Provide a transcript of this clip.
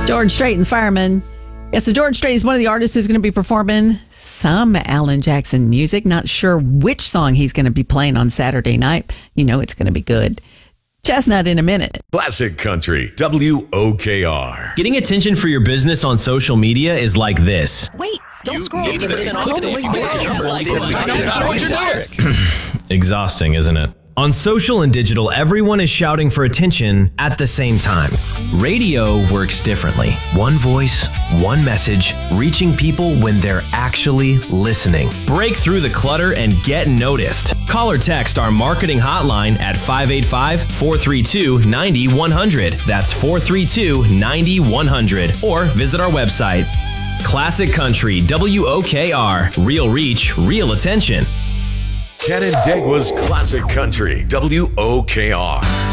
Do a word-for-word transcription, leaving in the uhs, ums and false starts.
George Strait and Fireman. Yes, so George Strait is one of the artists who's going to be performing some Alan Jackson music. Not sure which song he's going to be playing on Saturday night. You know it's going to be good. Chestnut in a minute. Classic Country, W O K R. Getting attention for your business on social media is like this. Wait, don't scroll. Exhausting, isn't it? On social and digital, everyone is shouting for attention at the same time. Radio works differently. One voice, one message, reaching people when they're actually listening. Break through the clutter and get noticed. Call or text our marketing hotline at five eight five, four three two, nine one zero zero. That's four three two, nine one zero zero. Or visit our website. Classic Country, W O K R. Real reach, real attention. Canandaigua's Classic Country, W O K R.